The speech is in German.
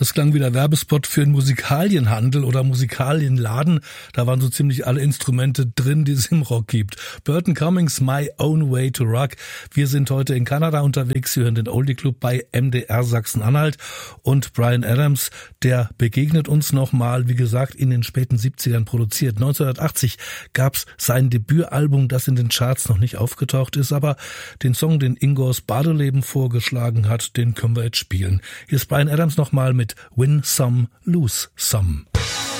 Das klang wie der Werbespot für einen Musikalienhandel oder Musikalienladen. Da waren so ziemlich alle Instrumente drin, die es im Rock gibt. Burton Cummings, My Own Way to Rock. Wir sind heute in Kanada unterwegs. Wir hören den Oldie Club bei MDR Sachsen-Anhalt. Und Bryan Adams, der begegnet uns nochmal, wie gesagt, in den späten 70ern produziert. 1980 gab's sein Debütalbum, das in den Charts noch nicht aufgetaucht ist, aber den Song, den Ingo aus Badeleben vorgeschlagen hat, den können wir jetzt spielen. Hier ist Bryan Adams nochmal mit Win Some, Lose Some.